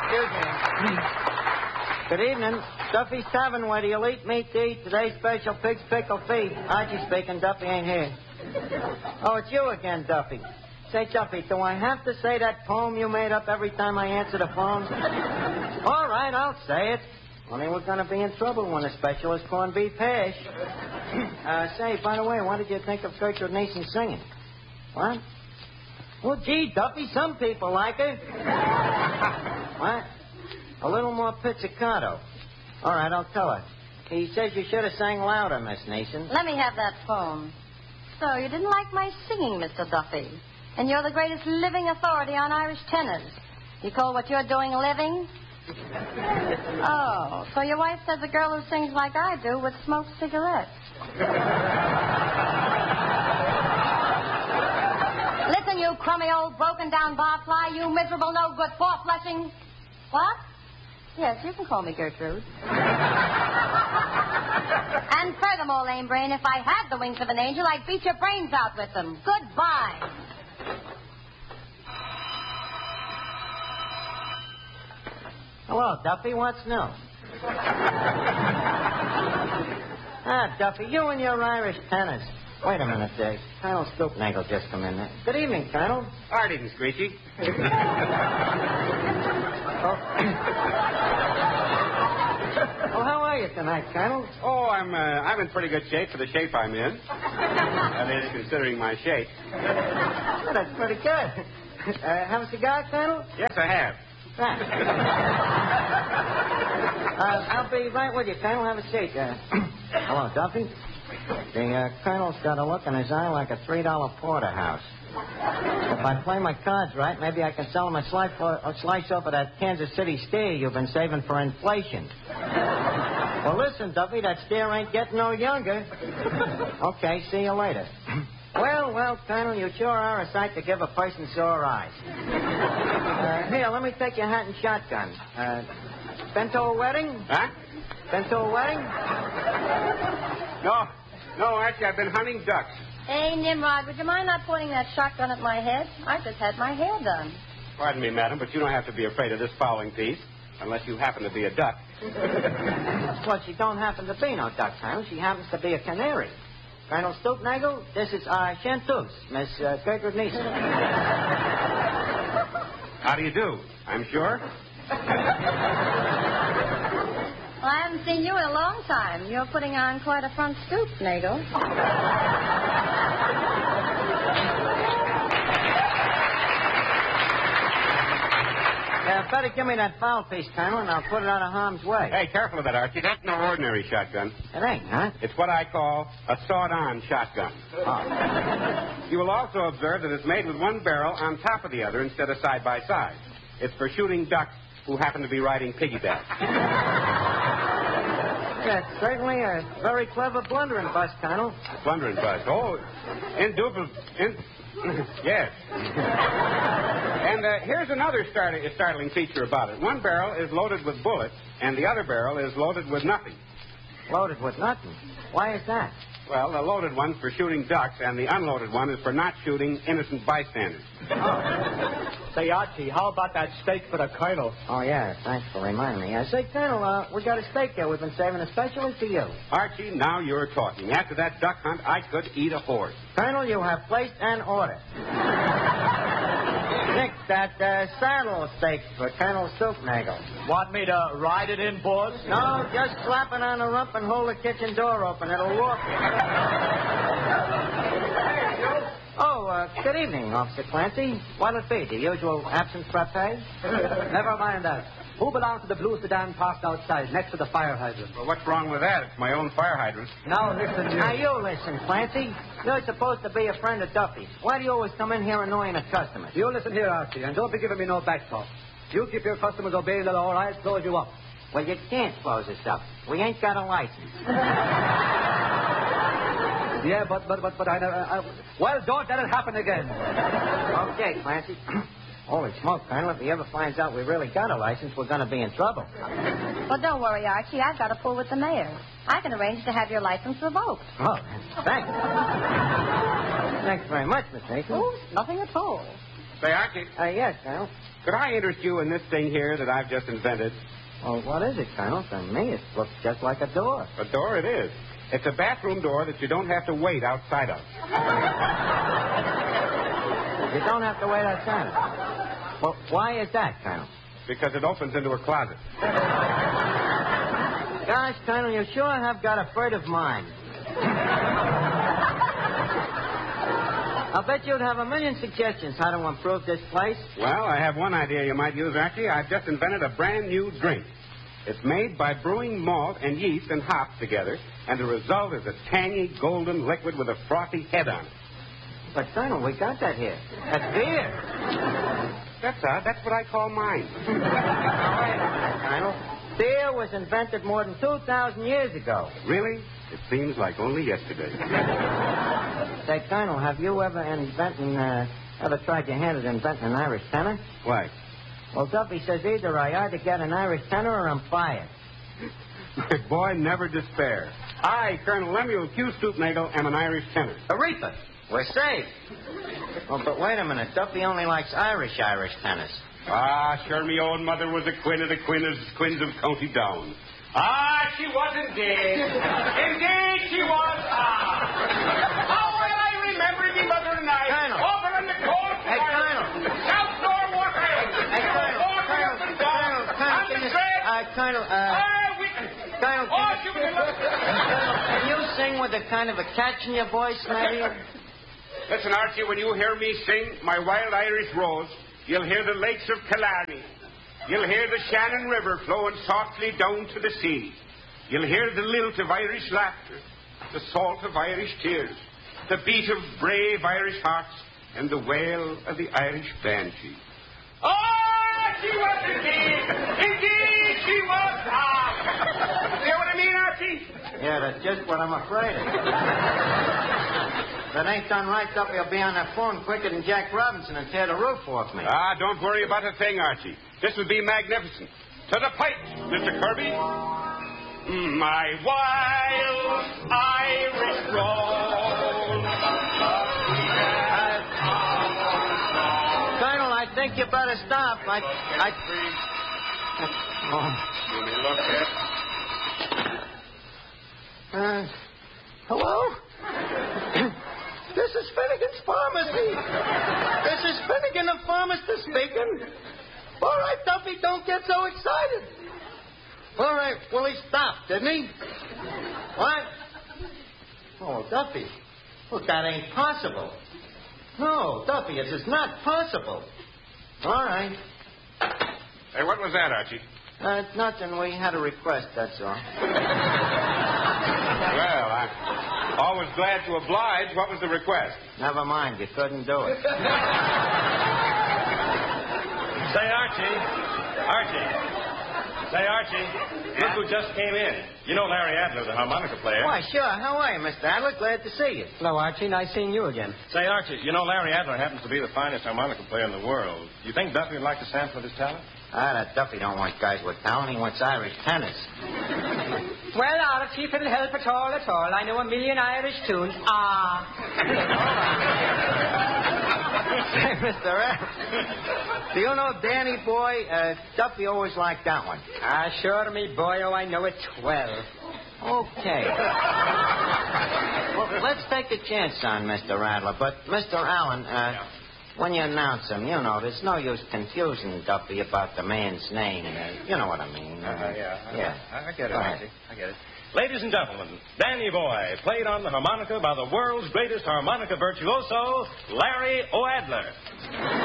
Excuse me. Good evening. Duffy's Tavern, where do you eat meat to eat? Today's special pig's pickle feed. Archie speaking. Duffy ain't here. Oh, it's you again, Duffy. Say, Duffy, do I have to say that poem you made up every time I answer the phone? All right, I'll say it. Only we're going to be in trouble when the special is corned beef hash. Say, by the way, what did you think of Gertrude Nielsen singing? What? Well, gee, Duffy, some people like her. What? A little more pizzicato. All right, I'll tell her. He says you should have sang louder, Miss Neeson. Let me have that phone. So, you didn't like my singing, Mr. Duffy. And you're the greatest living authority on Irish tenors. You call what you're doing living? Oh, so your wife says a girl who sings like I do would smoke cigarettes. Listen, you crummy old broken-down barfly, you miserable no-good four-flushing... What? Yes, you can call me Gertrude. And furthermore, lame brain, if I had the wings of an angel, I'd beat your brains out with them. Goodbye. Hello, Duffy. What's new? Duffy, you and your Irish tenors. Wait a minute, Colonel Stoopnagel just come in there. Good evening, Colonel. Good evening, Screechy. Oh, how are you tonight, Colonel? Oh, I'm in pretty good shape for the shape I'm in. That is, considering my shape. Oh, that's pretty good. Have a cigar, Colonel? Yes, I have. Thanks. I'll be right with you, Colonel. Have a seat. Hello, Duffy. The Colonel's got a look in his eye like a $3 porterhouse. If I play my cards right, maybe I can sell him a slice off of that Kansas City steer you've been saving for inflation. Well, listen, Duffy, that steer ain't getting no younger. Okay, see you later. Well, Colonel, you sure are a sight to give a person sore eyes. Here, let me take your hat and shotgun. Been to a wedding? Huh? Been to a wedding? No, Archie, I've been hunting ducks. Hey, Nimrod, would you mind not pointing that shotgun at my head? I just had my hair done. Pardon me, madam, but you don't have to be afraid of this fowling piece, unless you happen to be a duck. Well, she don't happen to be no duck, Colonel. She happens to be a canary. Colonel Stoopnagel, this is our chanteuse, Miss Gertrude Nielsen. How do you do? I'm sure. Well, I haven't seen you in a long time. You're putting on quite a front stoop, Nagel. Better give me that foul piece, Colonel, and I'll put it out of harm's way. Hey, careful of that, Archie. That's no ordinary shotgun. It ain't, huh? It's what I call a sawed-on shotgun. Oh. You will also observe that it's made with one barrel on top of the other instead of side by side. It's for shooting ducks who happen to be riding piggyback. That's certainly a very clever blundering bust, Colonel. Blundering bust. Oh, indubitable. Yes. And here's another startling feature about it. One barrel is loaded with bullets, and the other barrel is loaded with nothing. Loaded with nothing? Why is that? Well, the loaded one's for shooting ducks, and the unloaded one is for not shooting innocent bystanders. Oh. Say, Archie, how about that steak for the Colonel? Oh, yeah, thanks for reminding me. Say, Colonel, we got a steak here we've been saving especially for you. Archie, now you're talking. After that duck hunt, I could eat a horse. Colonel, you have placed an order. Nick, that saddle steak for Colonel Stoopnagel. Want me to ride it in, boss? No, just slap it on the rump and hold the kitchen door open. It'll walk you. Oh, good evening, Officer Clancy. What'll it be, the usual absence frappe? Never mind that. Who belongs to the blue sedan parked outside, next to the fire hydrant? Well, what's wrong with that? It's my own fire hydrant. Now, listen, you... Now, you listen, Clancy. You're supposed to be a friend of Duffy's. Why do you always come in here annoying the customers? You listen here, Archie, and don't be giving me no back talk. You keep your customers obeying the law, or I'll close you up. Well, you can't close us up. We ain't got a license. Yeah, but I never... Well, don't let it happen again. Okay, Clancy. Holy smoke, Colonel. If he ever finds out we really got a license, we're going to be in trouble. Well, don't worry, Archie. I've got a pull with the mayor. I can arrange to have your license revoked. Oh, thanks. Thanks very much, Miss Mason. Oh, nothing at all. Say, Archie. Yes, Colonel. Could I interest you in this thing here that I've just invented? Well, what is it, Colonel? To me, it looks just like a door. A door it is. It's a bathroom door that you don't have to wait outside of. You don't have to wait outside. Well, why is that, Colonel? Because it opens into a closet. Gosh, Colonel, you sure have got a furtive mind. I'll bet you'd have a million suggestions how to improve this place. Well, I have one idea you might use, Archie. I've just invented a brand new drink. It's made by brewing malt and yeast and hops together, and the result is a tangy, golden liquid with a frothy head on it. But, Colonel, we got that here. That's beer. That's odd. That's what I call mine. Now, wait a minute, Colonel. Beer was invented more than 2,000 years ago. Really? It seems like only yesterday. Say, Colonel, have you ever tried your hand at inventing an Irish tenor? Why? Well, Duffy says either I either get an Irish tenor or I'm fired. My boy, never despair. I, Colonel Lemuel Q. Stoopnagle, am an Irish tenor. Aretha, we're saved. Well, but wait a minute. Duffy only likes Irish tenors. Ah, sure, me own mother was a queen of the queens of County Down. Ah, she was indeed. Indeed, she was. How well I remember me mother and I. Colonel. Over in the cold. Hey, Colonel. South Norwalk Island. Hey, Colonel. Colonel, can you sing with a kind of a catch in your voice, maybe? Listen, Archie, when you hear me sing My Wild Irish Rose, you'll hear the lakes of Killarney. You'll hear the Shannon River flowing softly down to the sea. You'll hear the lilt of Irish laughter, the salt of Irish tears, the beat of brave Irish hearts, and the wail of the Irish banshee. Oh, she was indeed! Indeed, she was! See what I mean, Archie? Yeah, that's just what I'm afraid of. If it ain't done right, Duffy will be on that phone quicker than Jack Robinson and tear the roof off me. Don't worry about a thing, Archie. This will be magnificent. To the pipes, Mr. Kirby. My wild Irish rose. Colonel, I think you better stop. Let me look at. Hello? This is Finnegan's Pharmacy. This is Finnegan the Pharmacist speaking. All right, Duffy, don't get so excited. All right, well, he stopped, didn't he? What? Oh, Duffy. Look, that ain't possible. No, Duffy, it is not possible. All right. Hey, what was that, Archie? Nothing. We had a request, that's all. Well, I'm always glad to oblige. What was the request? Never mind. You couldn't do it. Say, Archie. Say, Archie. Look who just came in. You know Larry Adler, the harmonica player. Why, sure. How are you, Mr. Adler? Glad to see you. Hello, Archie. Nice seeing you again. Say, Archie, you know Larry Adler happens to be the finest harmonica player in the world. You think Duffy would like to sample his talent? That Duffy don't want guys with talent. He wants Irish tenors. Well, Archie, if it'll help at all, I know a million Irish tunes. Hey, Mr. Adler, do you know Danny Boy? Duffy always liked that one. Sure, me boyo, I know it well. Okay. Well, let's take a chance on Mr. Adler. But, Mr. Allen, when you announce him, there's no use confusing Duffy about the man's name. You know what I mean. Yeah. I get it, Archie. I get it. Ladies and gentlemen, Danny Boy, played on the harmonica by the world's greatest harmonica virtuoso, Larry O'Adler.